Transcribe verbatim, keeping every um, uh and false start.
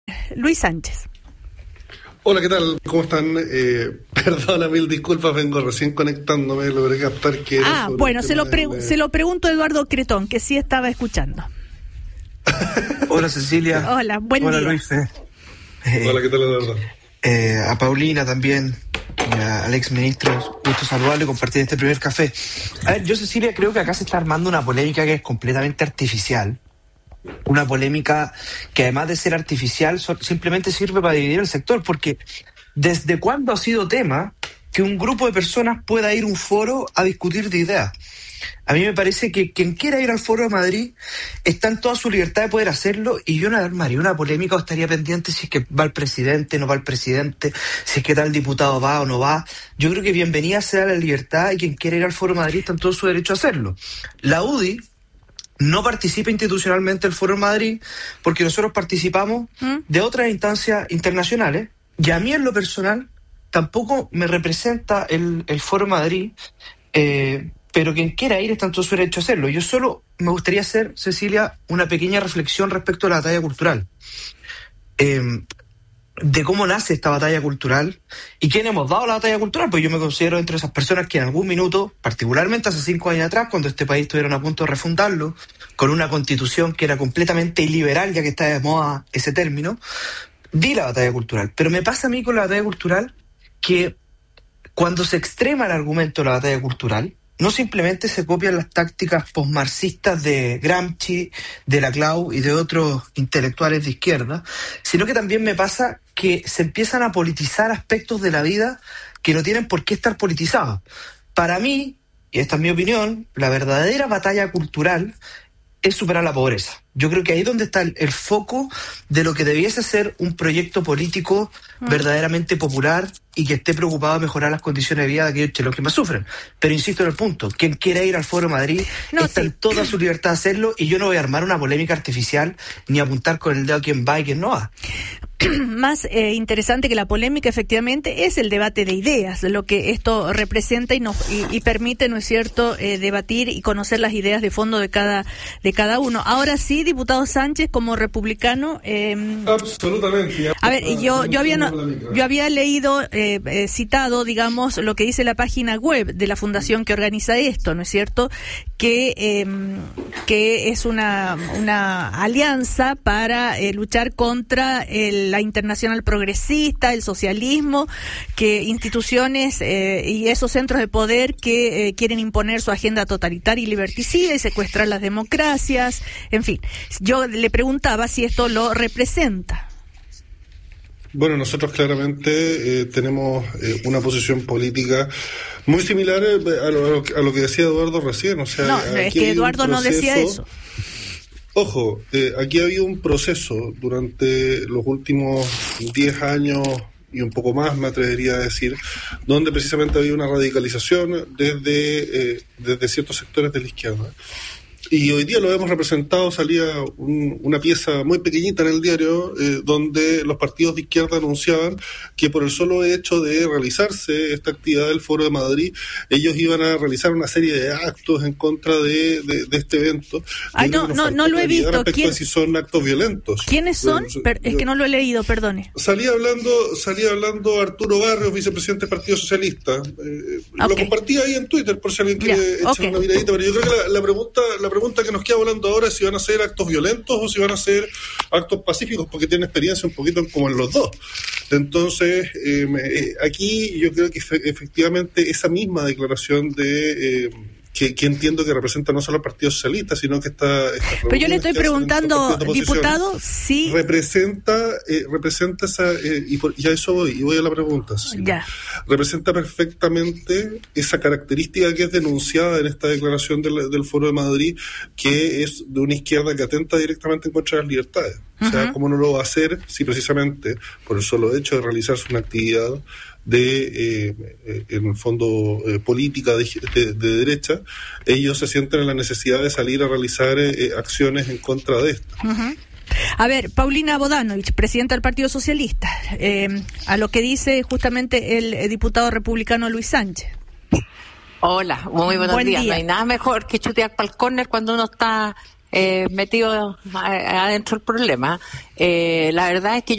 Luis Sánchez. Hola, ¿qué tal? ¿Cómo están? Eh, perdona, mil disculpas, vengo recién conectándome, logré captar que... Ah, bueno, se lo, pre- del... se lo pregunto a Eduardo Cretón, que sí estaba escuchando. Hola, Cecilia. Hola, buen Hola, día. Luis. Eh, Hola, ¿qué tal, Eduardo? Eh, a Paulina también, y a, al ex ministro, gusto saludarlo y compartir este primer café. A ver, yo, Cecilia, creo que acá se está armando una polémica que es completamente artificial. Una polémica que, además de ser artificial, so- simplemente sirve para dividir el sector, porque ¿desde cuándo ha sido tema que un grupo de personas pueda ir a un foro a discutir de ideas? A mí me parece que quien quiera ir al Foro de Madrid está en toda su libertad de poder hacerlo, y yo no armaría una polémica o estaría pendiente si es que va el presidente, no va el presidente, si es que tal diputado va o no va. Yo creo que bienvenida sea la libertad, y quien quiera ir al Foro de Madrid está en todo su derecho a hacerlo. La U D I no participa institucionalmente del Foro de Madrid porque nosotros participamos ¿Mm? de otras instancias internacionales, y a mí en lo personal tampoco me representa el, el Foro de Madrid, eh, pero quien quiera ir está en todo su derecho a hacerlo. Yo solo me gustaría hacer, Cecilia, una pequeña reflexión respecto a la batalla cultural. Eh, de cómo nace esta batalla cultural y quién hemos dado la batalla cultural, pues yo me considero entre esas personas que en algún minuto, particularmente hace cinco años atrás, cuando este país estuvieron a punto de refundarlo, con una constitución que era completamente iliberal, ya que está de moda ese término, di la batalla cultural. Pero me pasa a mí con la batalla cultural que cuando se extrema el argumento de la batalla cultural, no simplemente se copian las tácticas posmarxistas de Gramsci, de Laclau y de otros intelectuales de izquierda, sino que también me pasa que se empiezan a politizar aspectos de la vida que no tienen por qué estar politizados. Para mí, y esta es mi opinión, la verdadera batalla cultural es superar la pobreza. Yo creo que ahí es donde está el, el foco de lo que debiese ser un proyecto político mm. verdaderamente popular y que esté preocupado de mejorar las condiciones de vida de aquellos chilenos que más sufren. Pero insisto en el punto, quien quiera ir al Foro de Madrid no, está sí. en toda su libertad de hacerlo, y yo no voy a armar una polémica artificial ni apuntar con el dedo a quién va y quién no va. Más eh, interesante que la polémica, efectivamente, es el debate de ideas, lo que esto representa y nos y, y permite, ¿no es cierto?, eh, debatir y conocer las ideas de fondo de cada de cada uno. Ahora sí, diputado Sánchez, como republicano, eh, absolutamente. A ver, yo yo había no, yo había leído, eh, eh, citado, digamos, lo que dice la página web de la fundación que organiza esto, ¿no es cierto?, que eh, que es una una alianza para eh, luchar contra el la internacional progresista, el socialismo, que instituciones eh, y esos centros de poder que eh, quieren imponer su agenda totalitaria y liberticida y secuestrar las democracias, en fin. Yo le preguntaba si esto lo representa. Bueno, nosotros claramente eh, tenemos eh, una posición política muy similar a lo, a lo, a lo que decía Eduardo recién. O sea, no, es que Eduardo no decía eso. Ojo, eh, aquí ha habido un proceso durante los últimos diez años y un poco más, me atrevería a decir, donde precisamente había una radicalización desde, eh, desde ciertos sectores de la izquierda. Y hoy día lo hemos representado, salía un, una pieza muy pequeñita en el diario eh, donde los partidos de izquierda anunciaban que por el solo hecho de realizarse esta actividad del Foro de Madrid, ellos iban a realizar una serie de actos en contra de, de, de este evento. Ay, no, no, no lo he visto. Respecto ¿Quién? a si son actos violentos. ¿Quiénes son? Bueno, per, es que no lo he leído, perdone. Salía hablando, salía hablando Arturo Barrios, vicepresidente del Partido Socialista. Eh, okay. Lo compartí ahí en Twitter por si alguien quiere yeah, echar okay. una miradita, pero yo creo que la, la pregunta, la pregunta que nos queda volando ahora es si van a ser actos violentos o si van a ser actos pacíficos, porque tienen experiencia un poquito como en los dos. Entonces, eh, eh, aquí yo creo que fe- efectivamente esa misma declaración de... Eh, Que, que entiendo que representa no solo al Partido Socialista, sino que está... Pero yo le estoy preguntando, diputado, sí... Representa, eh, representa esa... Eh, y, por, y a eso voy, y voy a la pregunta. ¿Sí? Ya. Representa perfectamente esa característica que es denunciada en esta declaración del, del Foro de Madrid, que es de una izquierda que atenta directamente en contra de las libertades. Uh-huh. O sea, ¿cómo no lo va a hacer si precisamente por el solo hecho de realizarse una actividad de, eh, eh, en el fondo, eh, política de, de, de derecha, ellos se sienten en la necesidad de salir a realizar eh, acciones en contra de esto? Uh-huh. A ver, Paulina Bodanovich, presidenta del Partido Socialista, eh, a lo que dice justamente el, el diputado republicano Luis Sánchez. Hola, muy buenos Buen días. día. No hay nada mejor que chutear para el córner cuando uno está eh, metido adentro del problema. Eh, la verdad es que